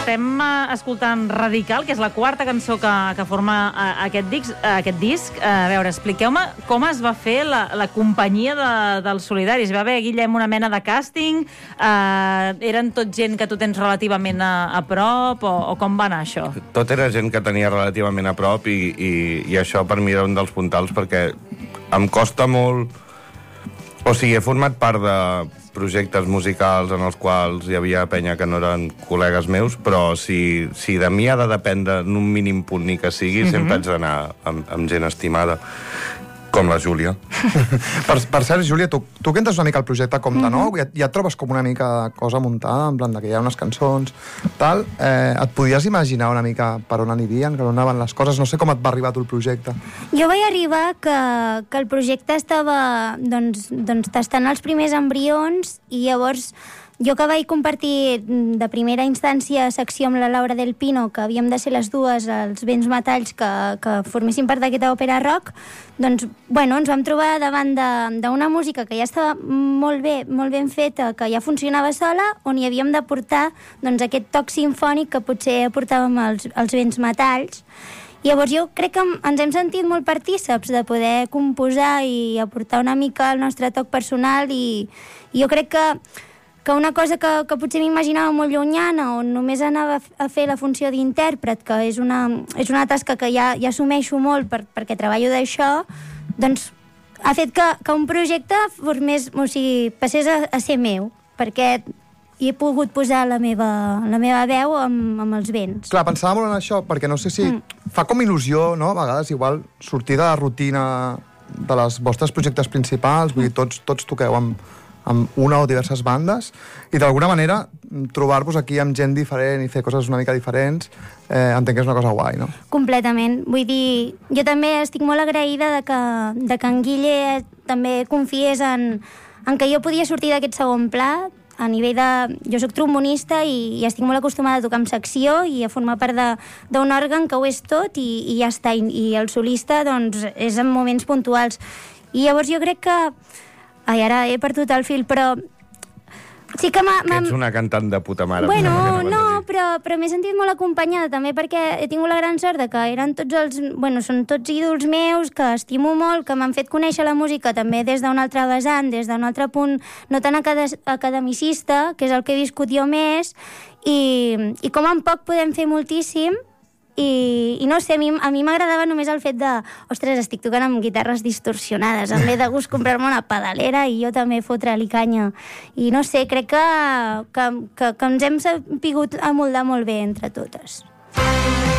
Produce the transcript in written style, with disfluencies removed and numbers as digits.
estem escoltant Radical, que és la quarta cançó que forma aquest disc. A veure, expliqueu-me com es va fer la companyia dels Solidaris. Va haver, Guillem, una mena de càsting? Eren tot gent que tu tens relativament a prop? O com va anar això? Tot era gent que tenia relativament a prop i això per mi era un dels puntals, perquè em costa molt... O sigui, he format part de projectes musicals en els quals hi havia penya que no eren col·legues meus, però si de mi ha de dependre en un mínim punt ni que sigui, sempre haig d'anar amb gent estimada, com la Júlia. Per cert, Júlia, tu que entres una mica al projecte com de nou, ja et trobes com una mica cosa muntada, en plan que hi ha unes cançons, tal, et podies imaginar una mica per on anirien, per on anaven les coses? No sé com et va arribar tu el projecte. Jo vaig arribar que el projecte estava doncs tastant els primers embrions, i llavors jo que vaig compartir de primera instància secció amb la Laura del Pino, que havíem de ser les dues els Vents Metalls que formessin part d'aquesta òpera rock, doncs, bueno, ens vam trobar davant d'una música que ja estava molt ben feta, que ja funcionava sola, on hi havíem de portar doncs, aquest toc simfònic que potser aportàvem els Vents Metalls. I llavors jo crec que ens hem sentit molt partíceps de poder composar i aportar una mica el nostre toc personal, i jo crec que una cosa que potser m'imaginava molt llunyana, on només anava a fer la funció d'intèrpret, que és una tasca que ja assumeixo molt perquè treballo d'això, doncs ha fet que un projecte passés a ser meu, perquè hi he pogut posar la meva veu amb els vents. Clar, pensava molt en això, perquè no sé si fa com il·lusió, no?, a vegades igual sortir de la rutina de les vostres projectes principals, vull dir, tots toqueu amb una o diverses bandes, i d'alguna manera trobar-vos aquí amb gent diferent i fer coses una mica diferents, entenc que és una cosa guai, no? Completament. Vull dir, jo també estic molt agraïda de que en Guille també confiés en que jo podia sortir d'aquest segon pla, a nivell de... Jo soc trombonista i estic molt acostumada a tocar amb secció i a formar part d'un òrgan que ho és tot, i ja està. I el solista, doncs, és en moments puntuals. I llavors jo crec que... Ai, ara he perdut el fil, però... Sí que que ets una cantant de puta mare. Bueno, no, però m'he sentit molt acompanyada també, perquè he tingut la gran sort de que eren tots els... Bueno, són tots ídols meus, que estimo molt, que m'han fet conèixer la música també des d'un altre vessant, des d'un altre punt no tan academicista, que és el que he viscut jo més, i com en poc podem fer moltíssim. I no sé, a mi m'agradava només el fet de ostres, estic tocant amb guitarres distorsionades, em ve de gust comprar-me una pedalera i jo també fotre-li canya, i no sé, crec que ens hem sabut amoldar molt bé entre totes.